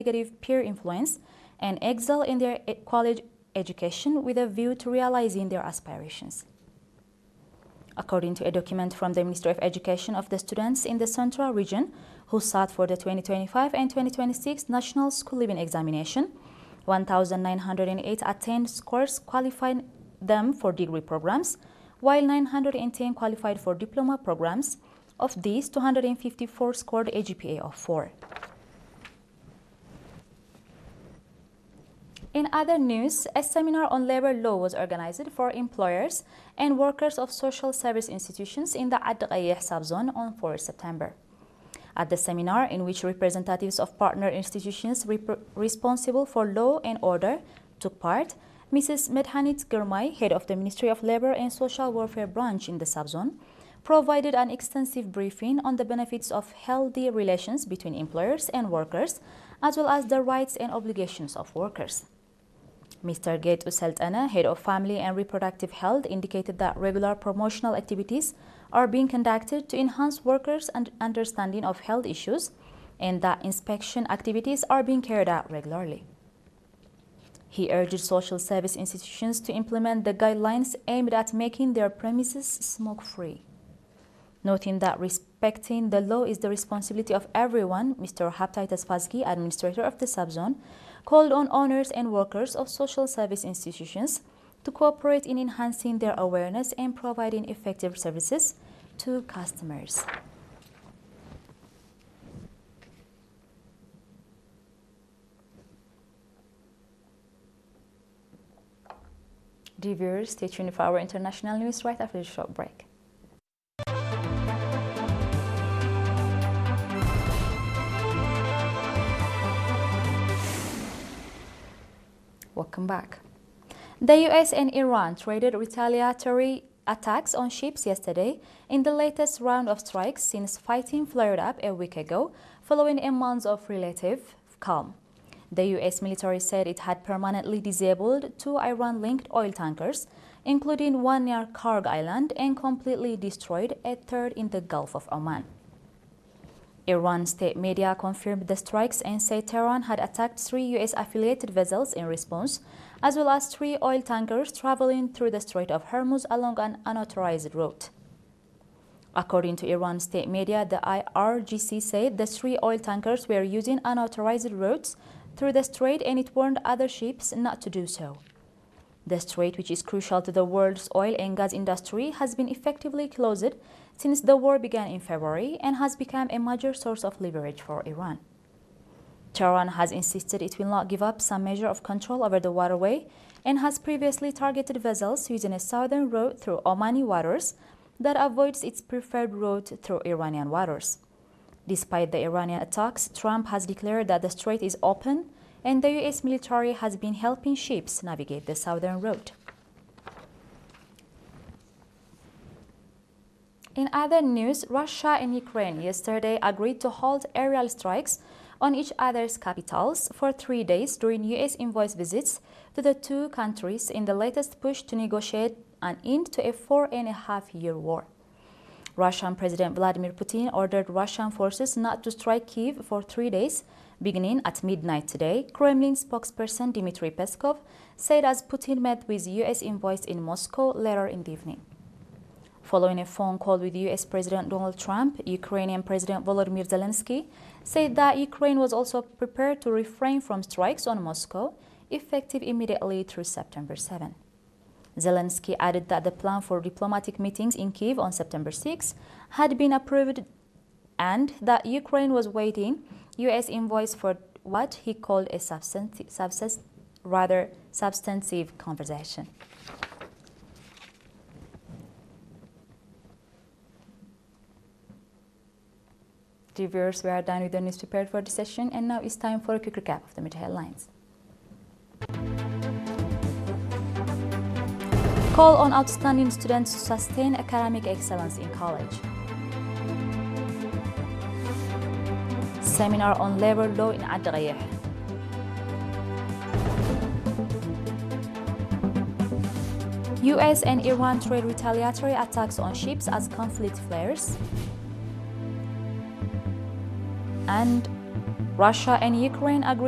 negative peer influence and excel in their college education with a view to realizing their aspirations. According to a document from the Ministry of Education of the students in the Central Region who sat for the 2025 and 2026 National School Leaving Examination, 1,908 attained scores qualifying them for degree programs, while 910 qualified for diploma programs. Of these, 254 scored a GPA of 4. In other news, a seminar on labor law was organized for employers and workers of social service institutions in the Ad-Ghayeh subzone on 4 September. At the seminar, in which representatives of partner institutions responsible for law and order took part, Mrs. Medhanit Girmay, head of the Ministry of Labor and Social Welfare branch in the subzone, provided an extensive briefing on the benefits of healthy relations between employers and workers, as well as the rights and obligations of workers. Mr. Gate Useltana, head of Family and Reproductive Health, indicated that regular promotional activities are being conducted to enhance workers' understanding of health issues and that inspection activities are being carried out regularly. He urged social service institutions to implement the guidelines aimed at making their premises smoke-free. Noting that respecting the law is the responsibility of everyone, Mr. Haptaitas Fazgi, administrator of the subzone, called on owners and workers of social service institutions to cooperate in enhancing their awareness and providing effective services to customers. Dear viewers, stay tuned for our international news right after the short break. Welcome back. The US and Iran traded retaliatory attacks on ships yesterday in the latest round of strikes since fighting flared up a week ago, following a month of relative calm. The US military said it had permanently disabled 2 Iran-linked oil tankers, including one near Karg Island, and completely destroyed a third in the Gulf of Oman. Iran state media confirmed the strikes and said Tehran had attacked 3 US-affiliated vessels in response, as well as 3 oil tankers traveling through the Strait of Hormuz along an unauthorized route. According to Iran state media, the IRGC said the 3 oil tankers were using unauthorized routes through the strait, and it warned other ships not to do so. The strait, which is crucial to the world's oil and gas industry, has been effectively closed since the war began in February and has become a major source of leverage for Iran. Tehran has insisted it will not give up some measure of control over the waterway and has previously targeted vessels using a southern route through Omani waters that avoids its preferred route through Iranian waters. Despite the Iranian attacks, Trump has declared that the strait is open and the US military has been helping ships navigate the southern route. In other news, Russia and Ukraine yesterday agreed to halt aerial strikes on each other's capitals for 3 days during US envoys visits to the 2 countries in the latest push to negotiate an end to a 4.5-year war. Russian President Vladimir Putin ordered Russian forces not to strike Kyiv for 3 days, beginning at midnight today, Kremlin spokesperson Dmitry Peskov said as Putin met with US envoys in Moscow later in the evening. Following a phone call with US President Donald Trump, Ukrainian President Volodymyr Zelensky said that Ukraine was also prepared to refrain from strikes on Moscow, effective immediately through September 7. Zelensky added that the plan for diplomatic meetings in Kyiv on September 6 had been approved and that Ukraine was waiting US envoys for what he called a substantive conversation. Dear viewers, we are done with the news prepared for this session, and now it's time for a quick recap of the major headlines. Call on outstanding students to sustain academic excellence in college. Seminar on labor law in Ad-Ghayeh. US and Iran trade retaliatory attacks on ships as conflict flares. And Russia and Ukraine agree